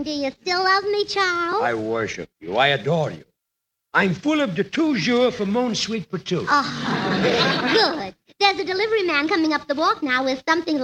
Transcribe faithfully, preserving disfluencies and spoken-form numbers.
do you still love me, Charles? I worship you. I adore you. I'm full of de toujours for mon sweet potato. Oh, good. There's a delivery man coming up the walk now with something